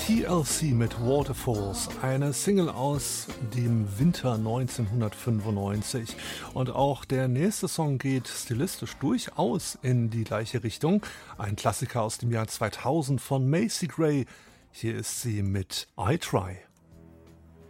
TLC mit Waterfalls, eine Single aus dem Winter 1995. Und auch der nächste Song geht stilistisch durchaus in die gleiche Richtung. Ein Klassiker aus dem Jahr 2000 von Macy Gray. Hier ist sie mit I Try.